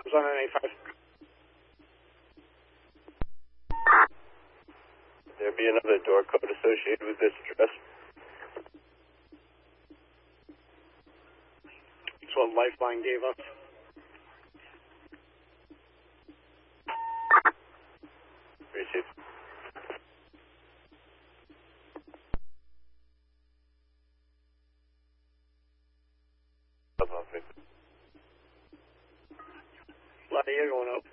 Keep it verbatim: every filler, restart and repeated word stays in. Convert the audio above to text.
on N A five. There be another door code associated with this address. That's what Lifeline gave us. Received. A lot of air going up.